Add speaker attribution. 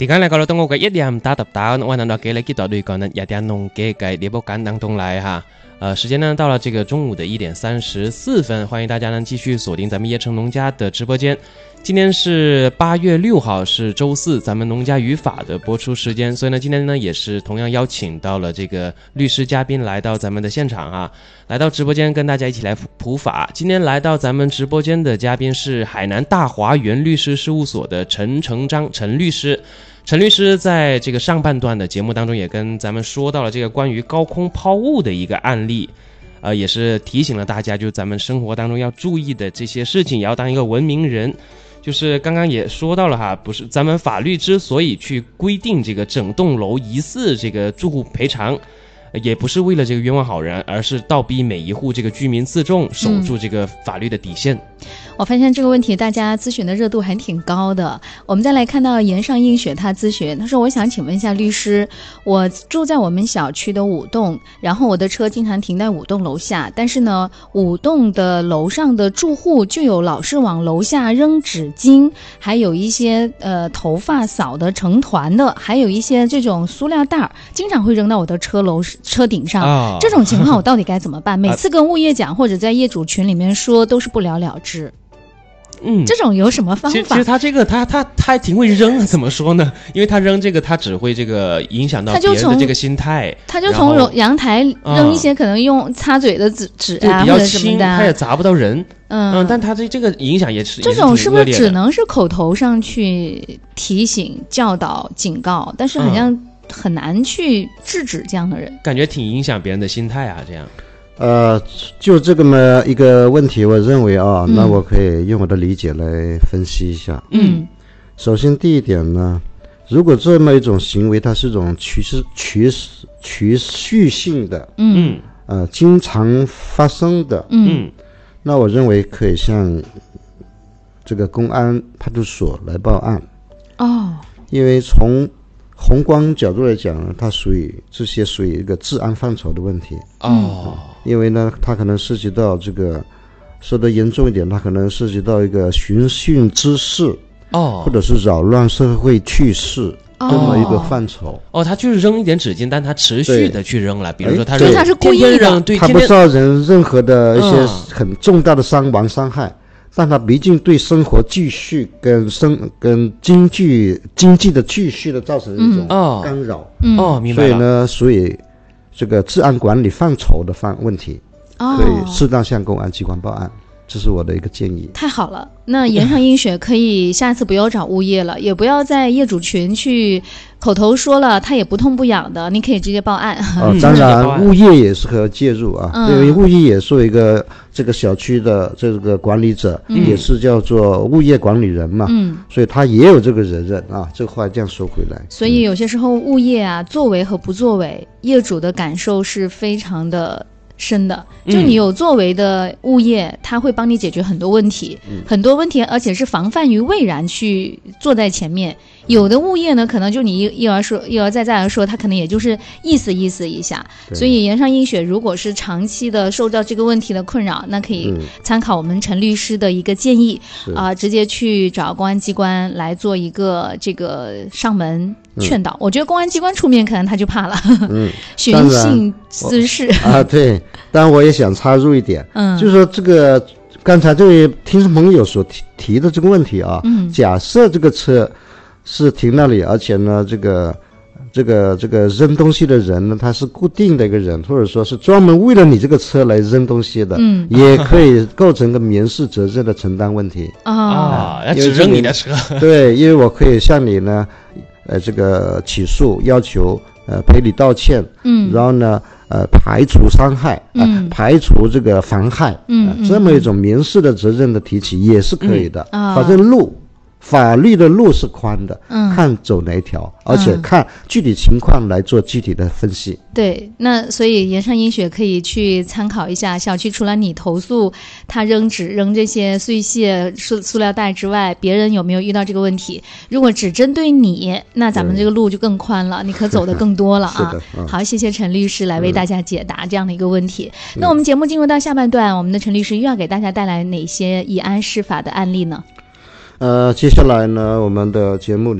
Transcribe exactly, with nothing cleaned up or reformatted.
Speaker 1: 時間嚟到到我嘅一點打揼打，我能到給你幾多對講呢？一點弄給給你不敢當東來哈。呃，時間呢到了這個中午的一點三十四分，歡迎大家呢繼續鎖定咱們葉城農家的直播間。今天是八月六號，是周四，咱們農家語法的播出時間，所以呢，今天呢也是同樣邀請到了這個律師嘉賓來到咱們的現場啊，來到直播間跟大家一起來普法。今天來到咱們直播間的嘉賓是海南大華園律師事務所的陳成章陳律師。陳律師在這個上半段的節目當中也跟咱們說到了這個關於高空拋物的一個案例。呃，也是提醒了大家，就咱們生活當中要注意的這些事情，也要當一個文明人。就是剛剛也說到了哈，不是咱們法律之所以去規定這個整棟樓疑似這個住戶賠償，也不是為了這個冤枉好人，而是倒逼每一戶這個居民自重，守住這個法律的底線。嗯，
Speaker 2: 我發現這個問題大家諮詢的熱度還挺高的。我們再來看到嚴上映雪他諮詢，他說我想請問一下律師，我住在我們小區的五棟，然後我的車經常停在五棟樓下，但是呢五棟的樓上的住戶就有老是往樓下扔紙巾，還有一些呃頭髮掃得成團的，還有一些這種塑料袋經常會扔到我的車樓車頂上。哦，這種情況我到底該怎麼辦？每次跟物業講或者在業主群裡面說都是不了了之。嗯，這種有什麼方法？
Speaker 1: 其實，其實他這個他他他還挺會扔啊，怎麼說呢？因為他扔這個，他只會這個影響到別人的這個心態。
Speaker 2: 他就從陽台扔一些可能用擦嘴的紙紙啊，
Speaker 1: 比較輕，他也砸不到人。嗯，嗯但他這這個影響也是
Speaker 2: 這種是不是只能是口頭上去提醒、教導、警告，但是好像很難去制止這樣的人？嗯，
Speaker 1: 感覺挺影響別人的心態啊，這樣。
Speaker 3: 呃，就這個麼一個問題，我認為啊，嗯，那我可以用我的理解來分析一下。
Speaker 2: 嗯，
Speaker 3: 首先第一點呢，如果這麼一種行為，它是一種持續、持續、持續性的，
Speaker 2: 嗯，
Speaker 3: 呃，經常發生的，
Speaker 2: 嗯，
Speaker 3: 那我認為可以向這個公安派出所來報案。
Speaker 2: 哦，
Speaker 3: 因為從宏觀角度來講呢，它屬於這些屬於一個治安範疇的問題。
Speaker 2: 哦，
Speaker 3: 因為呢，它可能涉及到這個，說得嚴重一點，它可能涉及到一個尋釁滋事，
Speaker 1: 哦，
Speaker 3: 或者是擾亂社會秩序，哦，這麼一個範疇。
Speaker 1: 哦，他就是扔一點紙巾，但他持續的去扔了，比如說他
Speaker 2: 扔，他是故意的，
Speaker 1: 對，
Speaker 3: 他不造成任何的一些很重大的傷亡傷害。嗯，但它畢竟對生活繼續跟生跟經濟經濟的繼續的造成一種干擾。
Speaker 2: 嗯，
Speaker 1: 哦，明白了。
Speaker 3: 所以呢，屬於這個治安管理範疇的範問題，
Speaker 2: 哦，
Speaker 3: 可以適當向公安機關報案，這是我的一個建議。
Speaker 2: 太好了，那嚴上映雪可以下次不要找物業了，也不要在業主群去口頭說了，他也不痛不癢的，你可以直接報案。
Speaker 3: 哦，當然物業也是可以介入啊，
Speaker 2: 嗯，
Speaker 3: 因為物業也是一個這個小區的這個管理者，嗯，也是叫做物業管理人嘛，
Speaker 2: 嗯，
Speaker 3: 所以他也有這個責任啊。這個話這樣說回來，
Speaker 2: 所以有些時候物業啊，作為和不作為，業主的感受是非常的深的。就你有作為的物業，嗯，他會幫你解決很多問題，嗯，很多問題，而且是防範於未然去坐在前面。有的物業呢，可能就你一一而說一而再再而說，他可能也就是意思意思一下。所以嚴上映雪如果是長期的受到這個問題的困擾，那可以參考我們陳律師的一個建議啊，呃，直接去找公安機關來做一個這個上門勸導。嗯，我覺得公安機關出面可能他就怕了。嗯，尋釁滋事
Speaker 3: 啊，對。當然我也想插入一點，
Speaker 2: 嗯，
Speaker 3: 就是說這個剛才這位聽眾朋友所提提的這個問題啊，
Speaker 2: 嗯，
Speaker 3: 假設這個車是停那裡，而且呢，這個這個這個扔東西的人呢，他是固定的一個人，或者說是專門為了你這個車來扔東西的，
Speaker 2: 嗯，
Speaker 3: 也可以構成個民事責任的承擔問題。
Speaker 2: 啊，
Speaker 1: 要只扔你的車。
Speaker 3: 對，因為我可以向你呢，呃，這個起訴，要求呃賠禮道歉，
Speaker 2: 嗯，
Speaker 3: 然後呢，呃排除傷害，呃、
Speaker 2: 嗯，
Speaker 3: 排除這個妨害，
Speaker 2: 嗯，
Speaker 3: 呃、這麼一種民事的責任的提起也是可以的。
Speaker 2: 嗯，
Speaker 3: 反正路。法律的路是寬的，
Speaker 2: 嗯，
Speaker 3: 看走哪一條，而且看具體情況來做具體的分析。
Speaker 2: 嗯，對，那所以嚴上映雪可以去參考一下，小區除了你投訴他扔紙扔這些碎屑塑塑料袋之外，別人有沒有遇到這個問題？如果只針對你，那咱們這個路就更寬了，你可走得更多了啊。
Speaker 3: 是的，嗯，
Speaker 2: 好，謝謝陳律師來為大家解答這樣的一個問題。嗯，那我們節目進入到下半段，我們的陳律師又要給大家帶來哪些以安釋法的案例呢？
Speaker 3: 呃，接下來呢，我們的節目裡